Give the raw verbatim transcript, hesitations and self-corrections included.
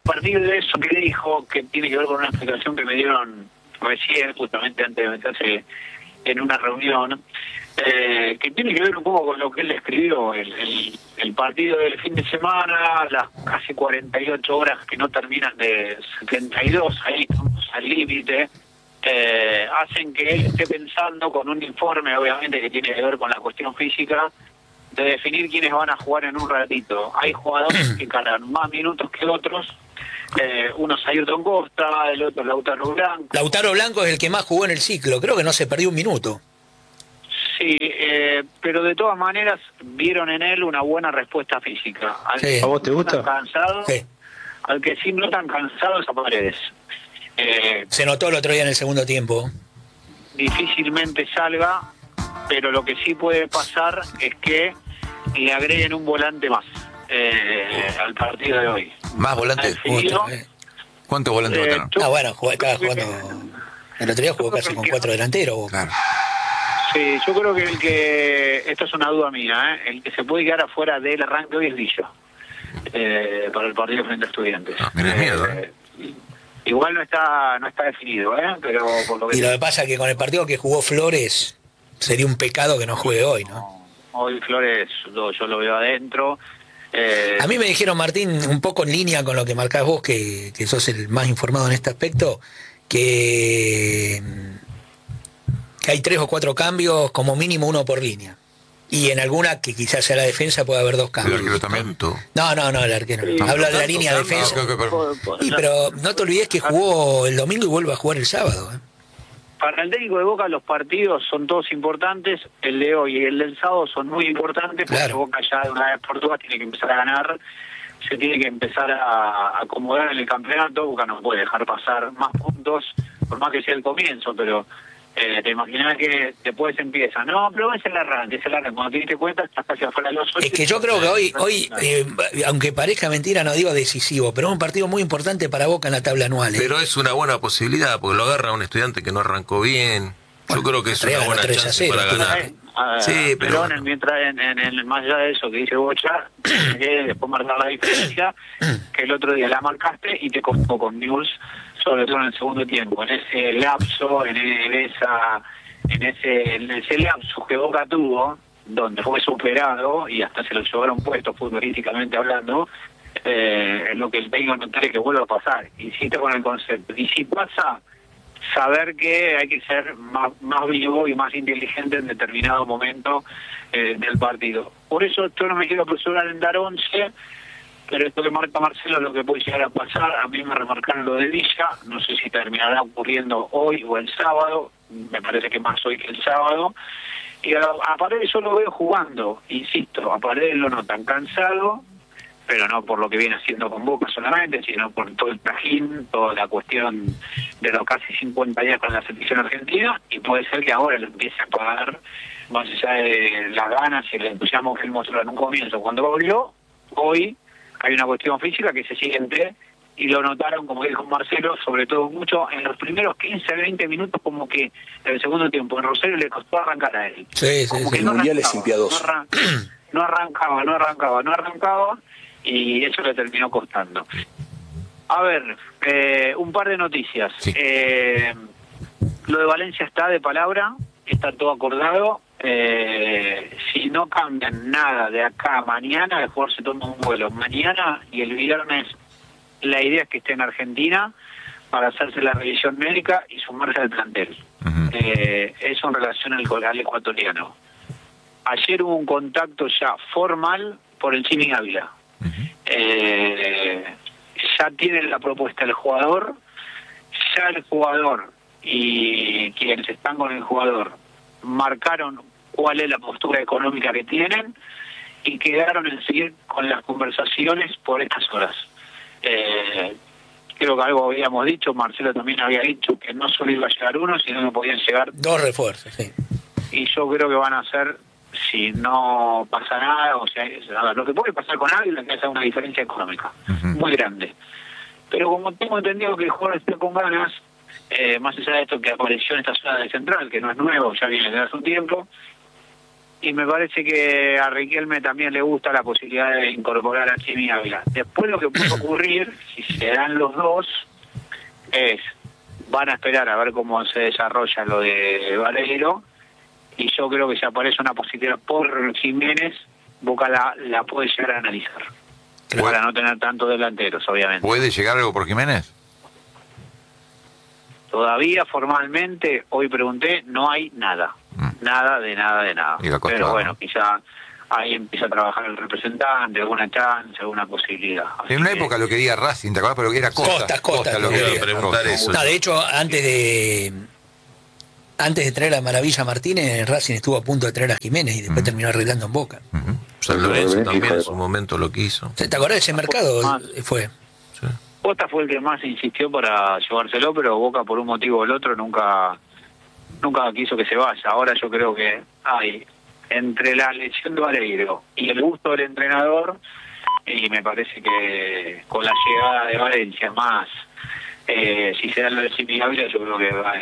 partir de eso que dijo, que tiene que ver con una explicación que me dieron recién, justamente antes de meterse en una reunión, eh, que tiene que ver un poco con lo que él escribió, el, el, el partido del fin de semana, las casi cuarenta y ocho horas que no terminan de setenta y dos, ahí estamos al límite, eh, hacen que él esté pensando con un informe, obviamente, que tiene que ver con la cuestión física, de definir quiénes van a jugar en un ratito. Hay jugadores que cargan más minutos que otros, eh, uno es Ayrton Costa, el otro Lautaro Blanco. Lautaro Blanco es el que más jugó en el ciclo, creo que no se perdió un minuto. Sí, eh, pero de todas maneras vieron en él una buena respuesta física. Al Sí. ¿A vos te gusta? No tan cansado, Sí. al que sí no tan cansado es a Paredes. Eh, Se notó el otro día en el segundo tiempo. difícilmente salga, pero lo que sí puede pasar es que le agreguen un volante más eh, al partido de hoy. Más volantes. Definido, Otra, eh. ¿Cuántos volantes Eh, va a tener? yo- Ah, bueno, jugó- estaba jugando. El otro día jugó casi con cuatro delanteros. Boca. Claro. Sí, yo creo que el que, esto es una duda mía, ¿eh? El que se puede quedar afuera del arranque hoy es Villa, eh, para el partido frente a Estudiantes. Ah, mirá, miedo, ¿eh? Igual no está no está definido, ¿eh? Pero por lo que Y lo que pasa es que con el partido que jugó Flores sería un pecado que no juegue hoy, ¿no? hoy Flores lo- yo lo veo adentro. Eh, A mí me dijeron, Martín, un poco en línea con lo que marcás vos, que, que sos el más informado en este aspecto, que, que hay tres o cuatro cambios, como mínimo uno por línea. Y en alguna, que quizás sea la defensa, puede haber dos El cambios. arquero también. Tú. No, no, no, el arquero. Sí. Habla de la ¿Tanto línea cambio? defensa. Ah, ok, ok, perdón. por- por- Sí, pero no te olvides que jugó el domingo y vuelve a jugar el sábado. ¿eh? Para el técnico de Boca los partidos son todos importantes, el de hoy y el del sábado son muy importantes, porque Claro. Boca ya de una vez por todas tiene que empezar a ganar, se tiene que empezar a acomodar en el campeonato. Boca no puede dejar pasar más puntos, por más que sea el comienzo, pero eh, te imaginas que después empieza, no, pero es el arranque, es el arranque, cuando te diste cuenta estás casi afuera de los ocho. Es que yo creo que hoy, hoy eh, aunque parezca mentira, no digo decisivo, pero es un partido muy importante para Boca en la tabla anual. ¿eh? Pero es una buena posibilidad, porque lo agarra un estudiante que no arrancó bien. Yo Bueno, creo que es Real una buena ganó tres a chance cero, para tú ganar. Eh, ah, Sí, pero pero bueno. en- mientras en, en, en- más allá de eso que dice Bocha, que después marcar la diferencia, que el otro día la marcaste y te costó con News, sobre todo en el segundo tiempo, en ese lapso, en, en esa en ese en ese lapso que Boca tuvo, donde fue superado y hasta se lo llevaron puesto futbolísticamente hablando, eh, lo que el técnico no quiere que vuelva a pasar. Insisto con el concepto. Y si pasa, saber que hay que ser más, más vivo y más inteligente en determinado momento eh, del partido. Por eso yo no me quiero apresurar en dar once, pero esto que marca Marcelo es lo que puede llegar a pasar. A mí me remarcaron lo de Villa, no sé si terminará ocurriendo hoy o el sábado, me parece que más hoy que el sábado. Y a, a Paredes yo lo veo jugando, insisto, a Paredes lo notan cansado, pero no por lo que viene haciendo con Boca solamente, sino por todo el trajín, toda la cuestión de los casi cincuenta días con la selección argentina, y puede ser que ahora lo empiece a pagar, más allá de las ganas y el entusiasmo que él mostró en un comienzo. Cuando volvió, hoy hay una cuestión física que se siente, y lo notaron, como dijo Marcelo, sobre todo mucho en los primeros quince, veinte minutos, como que en el segundo tiempo en Rosario le costó arrancar a él. Sí, sí, Como sí. que no El Mundial es arrancaba, impiedoso. no arran- no arrancaba, no arrancaba, no arrancaba, y eso le terminó costando. A ver, eh, un par de noticias. Sí. Eh, lo de Valencia está de palabra, está todo acordado. Eh, si no cambian nada de acá a mañana, el jugador se toma un vuelo mañana y el viernes la idea es que esté en Argentina para hacerse la revisión médica y sumarse al plantel. Ujú. Eh, eso en relación al, al ecuatoriano. Ayer hubo un contacto ya formal por el Chimi Ávila. Ujú. Eh, ya tiene la propuesta del jugador, ya el jugador y quienes están con el jugador marcaron cuál es la postura económica que tienen y quedaron en seguir con las conversaciones por estas horas. Eh, creo que algo habíamos dicho, Marcelo también había dicho que no solo iba a llegar uno, sino que podían llegar, Dos refuerzos, sí. y yo creo que van a ser, si no pasa nada, o sea, a ver, lo que puede pasar con alguien es que haya una diferencia económica Ujú. muy grande. Pero como tengo entendido que el jugador esté con ganas, eh, más allá de esto que apareció en esta zona de central, que no es nuevo, ya viene desde hace un tiempo, y me parece que a Riquelme también le gusta la posibilidad de incorporar a Chimi Ávila. Después lo que puede ocurrir, si se dan los dos, es, van a esperar a ver cómo se desarrolla lo de Valero, y yo creo que si aparece una posibilidad por Jiménez, Boca la, la puede llegar a analizar. ¿Puede? Para no tener tantos delanteros, obviamente. ¿Puede llegar algo por Jiménez? Todavía formalmente, hoy pregunté, no hay nada. Mm. Nada, de nada, de nada. Pero bueno, quizá ahí empieza a trabajar el representante, alguna chance, alguna posibilidad. Así en una que... época lo quería Racing, ¿te acuerdas? Pero era Costa. Costa, Costa. Costa lo quería quería preguntar Costa. eso. No, de hecho, antes de antes de traer a Maravilla Martínez, Racing estuvo a punto de traer a Jiménez y después uh-huh. terminó arreglando en Boca. Uh-huh. San Lorenzo también en su momento lo quiso. ¿Te acordás de ese mercado? Más. Fue. Sí. Costa fue el que más insistió para llevárselo, pero Boca por un motivo o el otro nunca nunca quiso que se vaya. Ahora yo creo que hay entre la lesión de Vareiro y el gusto del entrenador, y me parece que con la llegada de Valencia más, eh, si se da lo de Chimi Ávila, yo creo que va